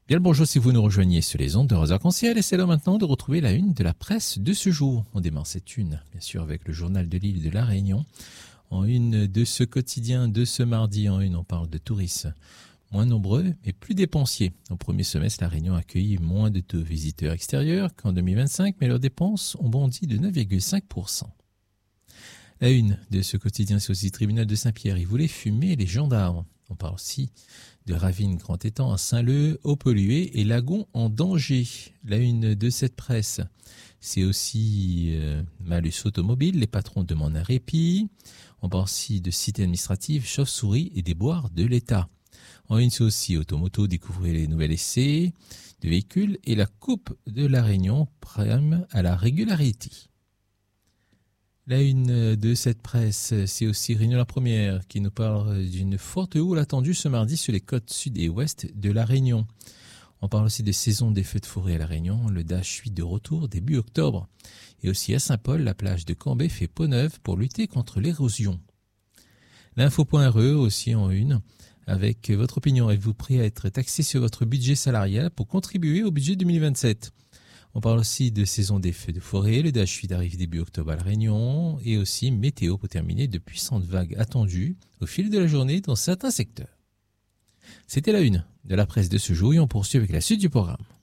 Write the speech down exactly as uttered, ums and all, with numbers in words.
Bien le bonjour si vous nous rejoignez sur les ondes de Rose Arc-en-Ciel et c'est l'heure maintenant de retrouver la une de la presse de ce jour. On démarre cette une, bien sûr, avec le journal de l'île de la Réunion. En une de ce quotidien de ce mardi, en une, on parle de touristes moins nombreux mais plus dépensiers. Au premier semestre, la Réunion a accueilli moins de visiteurs extérieurs qu'en deux mille vingt-cinq, mais leurs dépenses ont bondi de neuf virgule cinq pour cent. La une de ce quotidien, c'est aussi le tribunal de Saint-Pierre. Il voulait fumer les gendarmes. On parle aussi de ravines grand étang à Saint-Leu, eau polluée et lagons en danger. La une de cette presse, c'est aussi euh, malus automobile, les patrons demandent un répit. On parle aussi de cité administrative, chauve-souris et des boires de l'État. En une, c'est aussi Automoto, découvrir les nouvelles essais de véhicules et la Coupe de la Réunion prime à la régularité. La une de cette presse, c'est aussi Réunion la Première qui nous parle d'une forte houle attendue ce mardi sur les côtes sud et ouest de la Réunion. On parle aussi de saison des feux de forêt à la Réunion, le Dash huit de retour début octobre. Et aussi à Saint-Paul, la plage de Cambay fait peau neuve pour lutter contre l'érosion. L'info.re aussi en une, avec votre opinion. Êtes-vous prêt à être taxé sur votre budget salarial pour contribuer au budget deux mille vingt-sept ? On parle aussi de saison des feux de forêt, le Dash huit arrive début octobre à La Réunion et aussi météo pour terminer de puissantes vagues attendues au fil de la journée dans certains secteurs. C'était la une de la presse de ce jour et on poursuit avec la suite du programme.